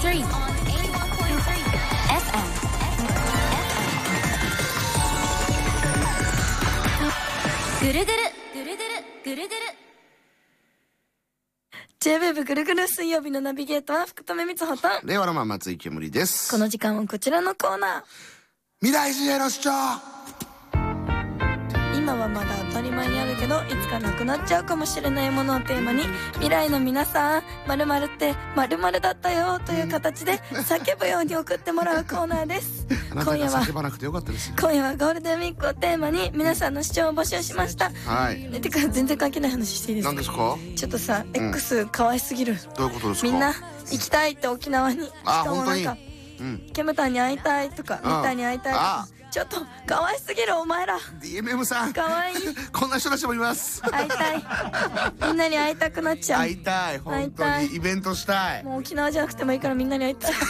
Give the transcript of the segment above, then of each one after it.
FM。ぐるぐるぐるぐるぐるぐる J-WAVE ぐるぐる水曜日のナビゲーターは福留光穂と令和ロマン松井けむりです。 この時間はこちらのコーナー、 未来人への主張。 今はまだ当たり前にあるけどいつかなくなっちゃうかもしれないものをテーマに、未来の皆さん〇〇って〇〇だったよという形で叫ぶように送ってもらうコーナーです今夜は叫ばなくてよかったです。 今夜はゴールデンウィークをテーマに皆さんの主張を募集しました。 はい。 てか全然関係ない話していいですか？ 何ですか？ ちょっとさ、X 可愛すぎる。 どういうことですか？ みんな行きたいって沖縄に。しかもなんかケムタンに会いたいとかミッタンに会いたいとか、ちょっと可愛すぎるお前ら。 DMM さん可愛いこんな人たちもいます。 会いたいみんなに会いたくなっちゃう。 会いたい、本当にイベントしたい。 もう沖縄じゃなくてもいいからみんなに会いたい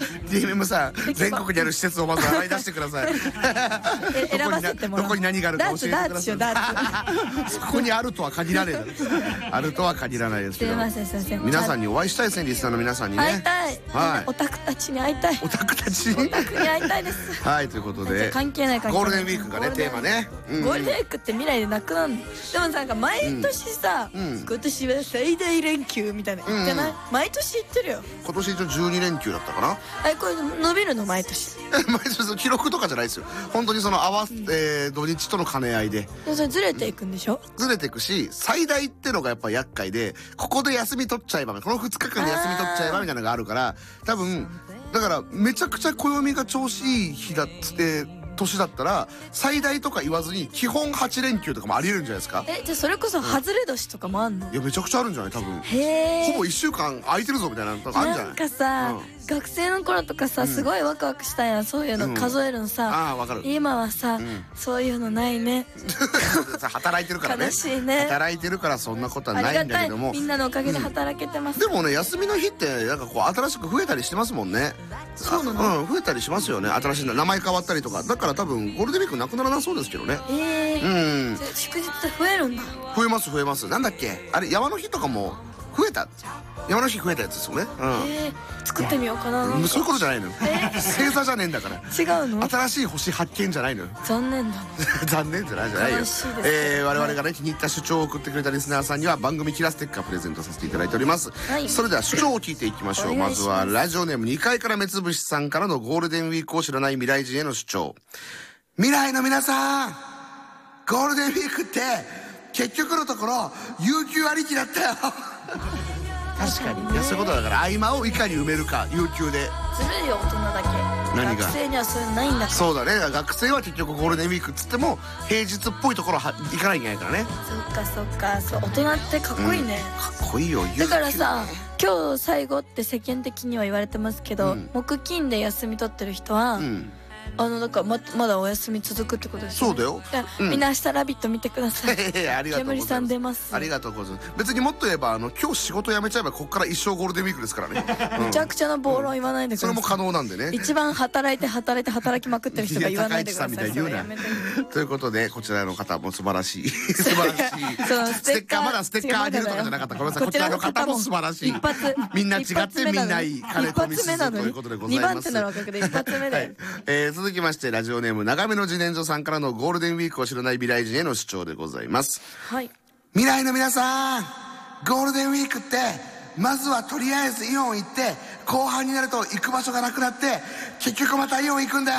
DMM さん全国にある施設をまず洗い出してください選ばせてもらう。 どこに何があるか教えてください。 ダーツそこにあるとは限らないあるとは限らないですけど、 すいませんすいません。 皆さんにお会いしたいですね。リスナーの皆さんにね会いたい、 はい、 オタクたちに会いたい。 オタクたちにオタクに会いたいですはい、ということで関係ない関係ない。 ゴールデンウィークがねテーマね、 ゴールデンウィークって未来でなくなるの。でもなんか毎年さ、今年は最大連休みたいな言ってない？毎年言ってるよ。 今年一応12連休だったかな。 これ伸びるの毎年毎年記録とかじゃないですよ。本当にその土日との兼ね合いで。 でもそれずれていくんでしょ？ ずれていくし、最大ってのがやっぱ厄介で、ここで休み取っちゃえば、この2日間で休み取っちゃえばみたいなのがあるから、多分だからめちゃくちゃ暦が調子いい日だっつって年だったら最大とか言わずに基本8連休とかもありえるんじゃないですか。 じゃあそれこそ外れ年とかもあんの？ いやめちゃくちゃあるんじゃない多分。 へえ。 ほぼ1週間空いてるぞみたいなのとかあるんじゃない？ なんかさ、学生の頃とかさすごいワクワクしたやん、そういうの数えるのさ。 ああ、わかる。 今はさ、そういうのないね働いてるからね。 悲しいね。 働いてるからそんなことはないんだけども、 みんなのおかげで働けてます。 でもね、休みの日ってなんかこう新しく増えたりしてますもんね。 そうなの？ 増えたりしますよね。新しい名前変わったりとか。だから多分ゴールデンウィークなくならなそうですけどね。 祝日って増えるんだ。 増えます増えます。なんだっけあれ、山の日とかも増えた。山の日増えたやつですよね。 作ってみようかな。 そういうことじゃないのよ。星座じゃねえんだから。 違うの？ 新しい星発見じゃないのよ。 残念だ残念じゃないよ。 悲しいです。 我々がね気に入った主張を送ってくれたリスナーさんには番組キラステッカープレゼントさせていただいております。それでは主張を聞いていきましょう。まずはラジオネーム2階から目つぶしさんからのゴールデンウィークを知らない未来人への主張。未来の皆さん、ゴールデンウィークって結局のところ有給ありきだったよ確かに、いやそういうことだから、合間をいかに埋めるか、有給で。 ずるいよ大人だけ。 何が？ 学生にはそういうのないんだから。 そうだね、学生は結局ゴールデンウィークっつっても平日っぽいところは行かないといけないからね。 そっかそっか、そう、大人ってかっこいいね。 かっこいいよ。 だからさ、今日最後って世間的には言われてますけど、木金で休み取ってる人は、だからまだお休み続くってことですよね。 そうだよ。 みんな明日ラビット見てください。 ありがとうございます。 煙さん出ます。 ありがとうございます。別にもっと言えば今日仕事辞めちゃえばこっから一生ゴールデンウィークですからね。 めちゃくちゃな暴論言わないでください。 それも可能なんでね。 一番働きまくってる人が言わないでください。 高市さんみたいに言うな。ということでこちらの方も素晴らしい素晴らしいステッカー、まだステッカーあげるとかじゃなかった。ごめんなさい。こちらの方も素晴らしい。 一発みんな違ってみんないい金子みすずということでございます。 2番手なわけで一発目で。 続きましてラジオネーム長めの自然薯さんからのゴールデンウィークを知らない未来人への主張でございます。 はい。 未来の皆さん、ゴールデンウィークってまずはとりあえずイオン行って、後半になると行く場所がなくなって結局またイオン行くんだよ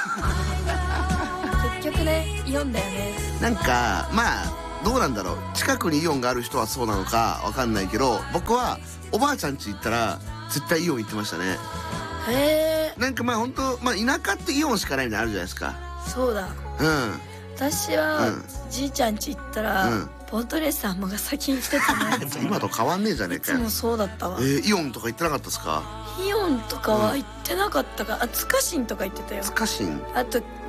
結局ね、イオンだよね。 なんかまあどうなんだろう、近くにイオンがある人はそうなのかわかんないけど、僕はおばあちゃん家行ったら絶対イオン行ってましたね。 へえ。 なんかまあ本当、田舎ってイオンしかないのあるじゃないですか。 そうだ。私は、じいちゃん家行ったら、ボートレース様が先に来てたね。 今と変わんねえじゃねえかよ。 いつもそうだったわ。 イオンとか行ってなかったですか？ イオンとかは行ってなかったか。つかしんとか行ってたよ。 つかしん。 あと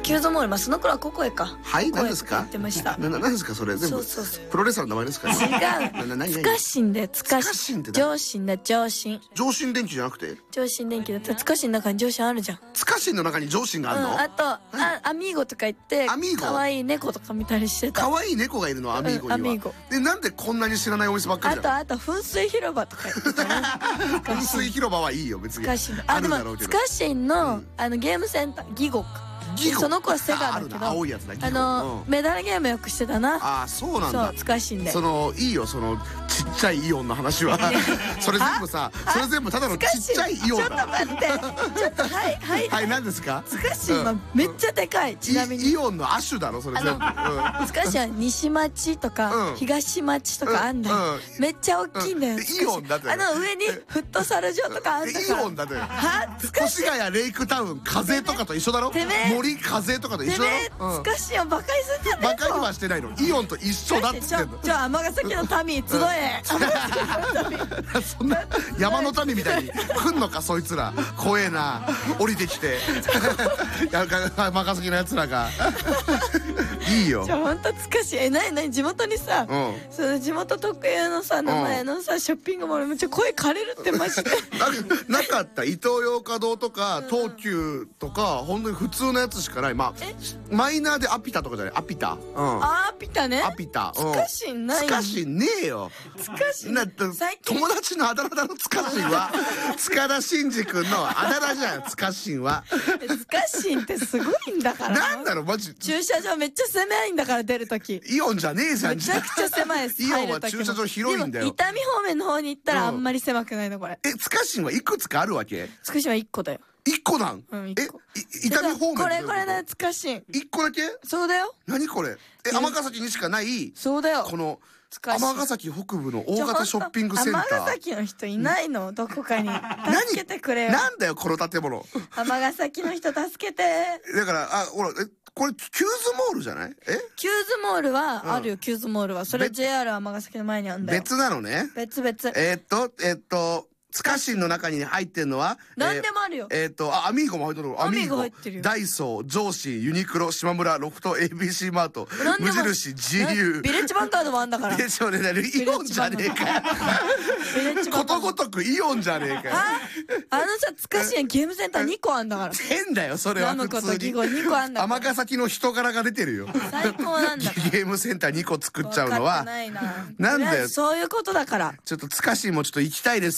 キューズモール、まあその頃はココエか。 はい、何ですか？ 言ってました。 何ですかそれ？全部そうプロレスラーの名前ですか？ 違う。つかしんで、つかしんって上心だ、上心。 上心電気じゃなくて？ 上心電気だったらつかしんの中に上心あるじゃん。 つかしんの中に上心があるの？ あとアミーゴとか言って可愛い猫とか見たりしてた。 可愛い猫がいるのアミーゴには。アミーゴでなんでこんなに知らないお店ばっかりだ？ あと噴水広場とか言ってたな。 噴水広場はいいよ別に。 あでもつかしんのゲームセンターギゴか。その子はセガだけど、 青いやつだ。 メダルゲームよくしてたな。 ああそうなんだ。 そうつかしんで。 いいよそのちっちゃいイオンの話は。それ全部さ、それ全部ただのちっちゃいイオンだ。 ちょっと待って、ちょっとはい何ですか？ つかしんはめっちゃでかい。ちなみにイオンの亜種だろそれ全部。 つかしんは西町とか東町とかあんだよ。めっちゃ大きいんだよ。 イオンだって。 上にフットサル場とかあんだから。 イオンだって。 越谷レイクタウン風とかと一緒だろ。森風とかと一緒だろ。 つかしんをバカにするんじゃねえぞ。 バカにはしてないの。イオンと一緒だっつってんの。 じゃあ尼崎の民集え。 そんな山の民みたいに来んのかそいつら。怖えな。降りてきて任せきのやつらが。いいよ。 じゃあほんとつかしい。何地元にさ、その地元特有のさ名前のさショッピングモールめっちゃ声枯れるってマジで。 なかった。イトーヨーカドーとか東急とか本当に普通のやつしかない。まあマイナーでアピタとかじゃない。アピタ。 アピタね。 アピタ。 つかしんない。 つかしんねえよ。 つかしん。 友達のあだ名だろつかしんは。塚田真二君のあだ名じゃんつかしんは。 つかしんってすごいんだから。 なんだろマジ。 駐車場めっちゃ狭いんだから出るとき。 イオンじゃねえじゃん。 めちゃくちゃ狭いです。 イオンは駐車場広いんだよ。 伊丹方面の方に行ったらあんまり狭くないのこれ。 つかしんはいくつかあるわけ？ つかしんは1個だよ。 1個なん？伊丹方面これだよつかしん。 1個だけ？ そうだよ。 何これ？尼崎にしかない。 そうだよ。 この尼崎北部の大型ショッピングセンター。 尼崎の人いないの？どこかに助けてくれよ。 なんだよこの建物。 尼崎の人助けて。 だからほらこれキューズモールじゃない？ キューズモールはあるよ。キューズモールはそれ JR 尼崎の前にあんだよ。 別なのね。 別。 つかしんの中に入ってるのは何でもあるよ。 アミーゴも入ってる。 アミーゴ入ってるよ。 ダイソー、上司、ユニクロ、島村、ロフト、ABC マート、無印、GU、 ビレッジバンカードもあんだから。 ビレッジバンカードイオンじゃねえか。ことごとくイオンじゃねえか。 さつかしんゲームセンター2個あんだから。 変だよそれは。 普通に2個あんだから。 尼崎の人柄が出てるよ。 最高なんだ。 ゲームセンター2個作っちゃうのはなんだよ。そういうことだから。 ちょっとつかしんもちょっと行きたいです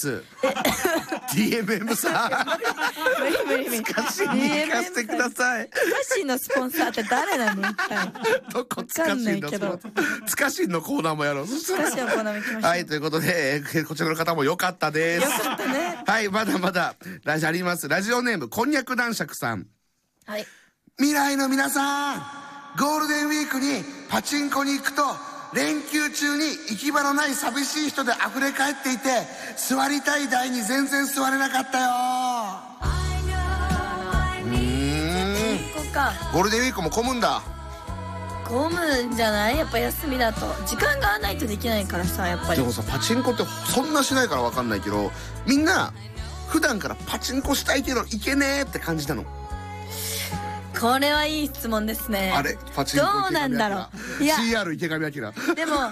。DMM さんつかしんに行かせてください。 つかしんのスポンサーって誰なの？ どこつかしんのスポンサー？つかしんのコーナーもやろう。 つかしんのコーナーも行きましょう。 はいということでこちらの方も良かったです。 良かったね。 はいまだまだあります。ラジオネームこんにゃく男爵さん。 はい。 未来の皆さん、ゴールデンウィークにパチンコに行くと連休中に行き場のない寂しい人で溢れ返っていて座りたい台に全然座れなかったよ。ゴールデンウィークも混むんだ。 混むんじゃない？やっぱ休みだと時間がないとできないからさ。やっぱりでもさパチンコってそんなしないから分かんないけどみんな普段からパチンコしたいけどいけねえって感じなの？ これはいい質問ですね。 あれパチンコどうなんだろう。いや CR 池上彰でも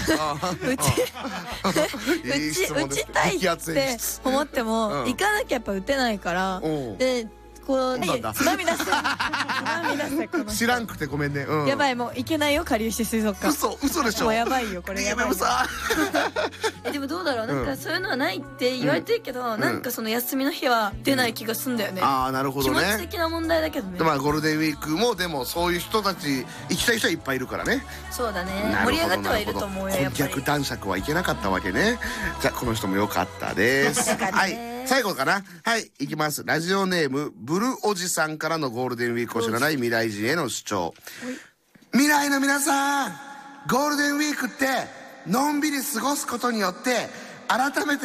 打ちたいって思っても行かなきゃやっぱ打てないからでこうつまみ出せ知らんくてごめんね。 やばいもう行けないよ。下流して水族館。 嘘でしょ。 もうやばいよこれ。やばいでもどうだろう。なんかそういうのはないって言われてるけどなんかその休みの日は出ない気がすんだよね。 ああなるほどね。 気持ち的な問題だけどね。 まあゴールデンウィークもでもそういう人たち行きたい人はいっぱいいるからね。 そうだね。盛り上がってはいると思うよ。 こんにゃく男爵はいけなかったわけね。じゃあこの人も良かったです。はい最後かな。はい行きます。ラジオネームブルおじさんからのゴールデンウィークを知らない未来人への主張。未来の皆さん、ゴールデンウィークってのんびり過ごすことによって改めて